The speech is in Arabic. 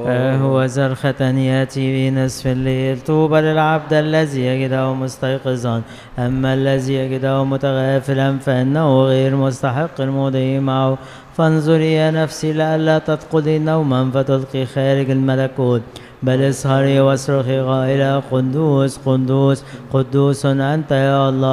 هو زرخة يأتي في نصف الليل. طوبى للعبد الذي يجده مستيقظا، أما الذي يجده متغافلا فإنه غير مستحق المضي معه. فانظري يا نفسي لئلا تفقدي نوما فتلقي خارج الملكوت، بل اسهري واصرخي قائلة: قدوس قدوس قدوس أنت يا الله